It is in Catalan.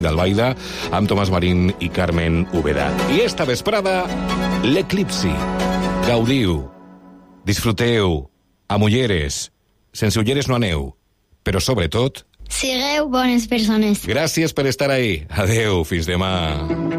d'Albaida, amb Tomàs Marín i Carmen Úbeda. I esta vesprada, l'eclipsi. Gaudiu, disfruteu, amb ulleres. Sense ulleres no aneu, però sobretot... Sigueu bones persones. Gràcies per estar ahí. Adeu, fins demà.